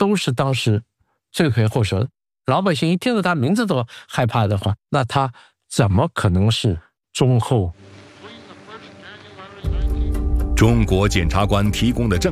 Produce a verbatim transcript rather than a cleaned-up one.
都是当时罪魁祸首，老百姓一听到他名字都害怕的话，那他怎么可能是忠厚？ 中国检察官提供的证